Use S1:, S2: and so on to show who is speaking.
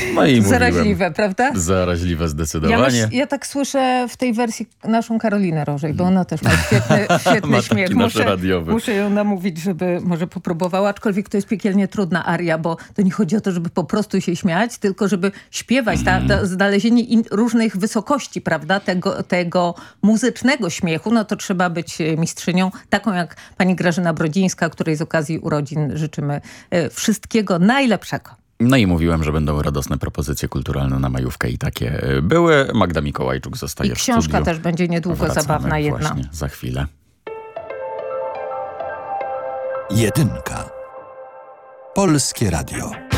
S1: No i
S2: Zaraźliwe, prawda?
S1: Zaraźliwe zdecydowanie.
S2: Ja tak słyszę w tej wersji naszą Karolinę Rożej, bo ona też ma świetny
S1: ma
S2: śmiech.
S1: radiowy.
S2: Muszę ją namówić, żeby może popróbowała, aczkolwiek to jest piekielnie trudna aria, bo to nie chodzi o to, żeby po prostu się śmiać, tylko żeby śpiewać, znalezienie różnych wysokości, prawda, tego muzycznego śmiechu, no to trzeba być mistrzynią, taką jak pani Grażyna Brodzińska, której z okazji urodzin życzymy wszystkiego najlepszego.
S1: No i mówiłem, że będą radosne propozycje kulturalne na majówkę i takie były. Magda Mikołajczuk zostaje w studiu.
S2: I książka też będzie niedługo.
S1: Wracamy
S2: zabawna jedna.
S1: Właśnie, za chwilę.
S3: Jedynka. Polskie Radio.